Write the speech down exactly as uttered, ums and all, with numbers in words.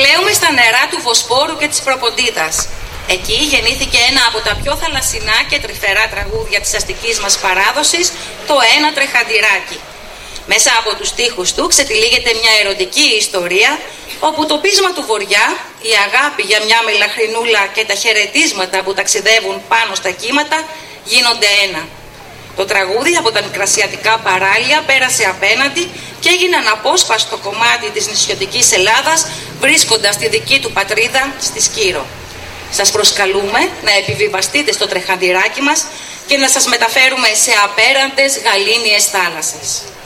Πλέουμε στα νερά του Βοσπόρου και της Προποντίδας. Εκεί γεννήθηκε ένα από τα πιο θαλασσινά και τρυφερά τραγούδια της αστικής μας παράδοσης, το «Ένα τρεχαντηράκι». Μέσα από τους στίχους του ξετυλίγεται μια ερωτική ιστορία, όπου το πείσμα του βοριά, η αγάπη για μια μελαχρινούλα και τα χαιρετίσματα που ταξιδεύουν πάνω στα κύματα γίνονται ένα. Το τραγούδι από τα μικρασιατικά παράλια πέρασε απέναντι και έγινε αναπόσπαστο κομμάτι της νησιωτικής Ελλάδας, βρίσκοντας τη δική του πατρίδα στη Σκύρο. Σας προσκαλούμε να επιβιβαστείτε στο τρεχαντηράκι μας και να σας μεταφέρουμε σε απέραντες γαλήνιες θάλασσες.